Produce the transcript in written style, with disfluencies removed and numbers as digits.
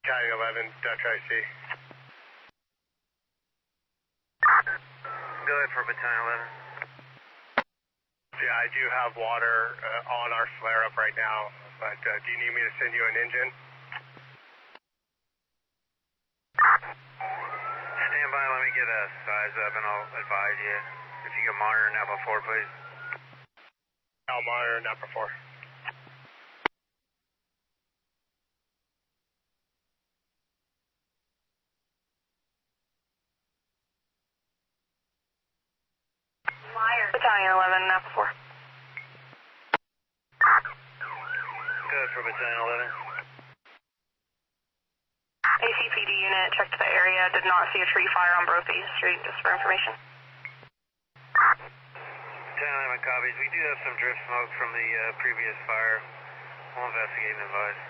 Battalion 11, Dutch IC. Go ahead for Battalion 11. Yeah, I do have water on our flare up right now, but do you need me to send you an engine? Stand by, let me get a size up and I'll advise you. If you can monitor Napa 4, please. I'll monitor Napa 4. Battalion 11, Napa 4. Good for Battalion 11. ACPD unit checked the area, did not see a tree fire on Brophy Street, just for information. Battalion 11 copies. We do have some drift smoke from the previous fire. We'll investigate and advise.